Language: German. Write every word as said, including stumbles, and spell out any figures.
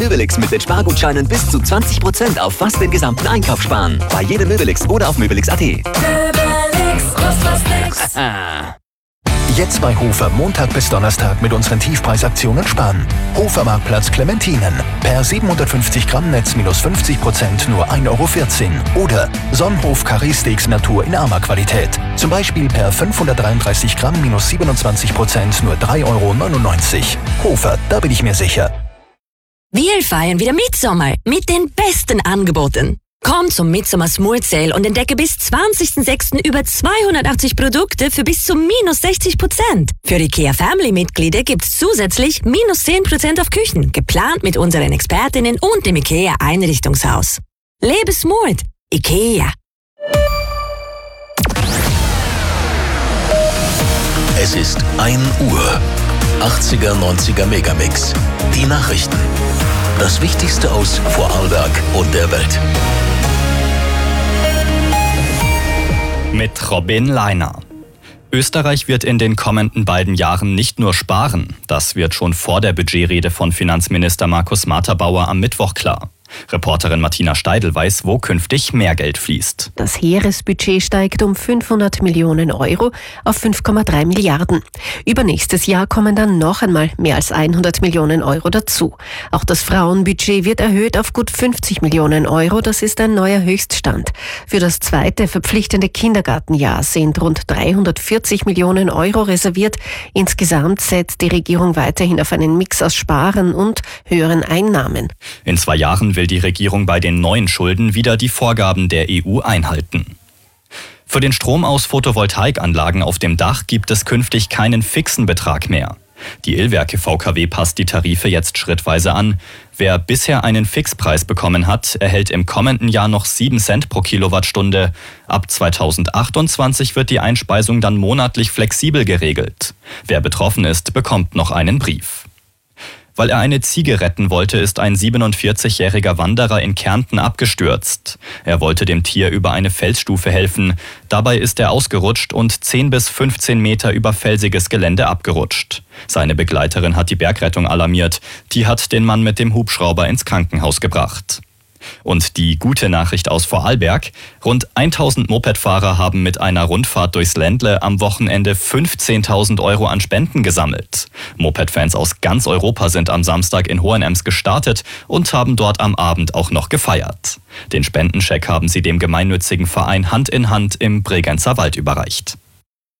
Möbelix mit den Spargutscheinen bis zu zwanzig Prozent auf fast den gesamten Einkauf sparen. Bei jedem Möbelix oder auf möbelix punkt at. Möbelix, kostet fast nix. Jetzt bei Hofer Montag bis Donnerstag mit unseren Tiefpreisaktionen sparen. Hofer Marktplatz Clementinen. Per siebenhundertfünfzig Gramm Netz minus fünfzig Prozent nur ein Euro vierzehn. Oder Sonnenhof Carré Steaks Natur in armer Qualität. Zum Beispiel per fünfhundertdreiunddreißig Gramm minus siebenundzwanzig Prozent nur drei Euro neunundneunzig. Hofer, da bin ich mir sicher. Wir feiern wieder Mitsommer mit den besten Angeboten. Komm zum Mitsommer Smooth Sale und entdecke bis zwanzigsten sechsten über zweihundertachtzig Produkte für bis zu minus sechzig Prozent. Für IKEA Family-Mitglieder gibt's zusätzlich minus zehn Prozent auf Küchen, geplant mit unseren Expertinnen und dem IKEA Einrichtungshaus. Lebe smooth. IKEA. Es ist ein Uhr. achtziger, neunziger Megamix. Die Nachrichten. Das Wichtigste aus Vorarlberg und der Welt. Mit Robin Leiner. Österreich wird in den kommenden beiden Jahren nicht nur sparen. Das wird schon vor der Budgetrede von Finanzminister Markus Materbauer am Mittwoch klar. Reporterin Martina Steidl weiß, wo künftig mehr Geld fließt. Das Heeresbudget steigt um fünfhundert Millionen Euro auf fünf Komma drei Milliarden. Übernächstes Jahr kommen dann noch einmal mehr als hundert Millionen Euro dazu. Auch das Frauenbudget wird erhöht auf gut fünfzig Millionen Euro. Das ist ein neuer Höchststand. Für das zweite verpflichtende Kindergartenjahr sind rund dreihundertvierzig Millionen Euro reserviert. Insgesamt setzt die Regierung weiterhin auf einen Mix aus Sparen und höheren Einnahmen. In zwei Jahren will die Regierung bei den neuen Schulden wieder die Vorgaben der E U einhalten. Für den Strom aus Photovoltaikanlagen auf dem Dach gibt es künftig keinen fixen Betrag mehr. Die Illwerke V K W passt die Tarife jetzt schrittweise an. Wer bisher einen Fixpreis bekommen hat, erhält im kommenden Jahr noch sieben Cent pro Kilowattstunde. Ab zweitausendachtundzwanzig wird die Einspeisung dann monatlich flexibel geregelt. Wer betroffen ist, bekommt noch einen Brief. Weil er eine Ziege retten wollte, ist ein siebenundvierzigjähriger Wanderer in Kärnten abgestürzt. Er wollte dem Tier über eine Felsstufe helfen. Dabei ist er ausgerutscht und zehn bis fünfzehn Meter über felsiges Gelände abgerutscht. Seine Begleiterin hat die Bergrettung alarmiert. Die hat den Mann mit dem Hubschrauber ins Krankenhaus gebracht. Und die gute Nachricht aus Vorarlberg: Rund tausend Mopedfahrer haben mit einer Rundfahrt durchs Ländle am Wochenende fünfzehntausend Euro an Spenden gesammelt. Mopedfans aus ganz Europa sind am Samstag in Hohenems gestartet und haben dort am Abend auch noch gefeiert. Den Spendenscheck haben sie dem gemeinnützigen Verein Hand in Hand im Bregenzer Wald überreicht.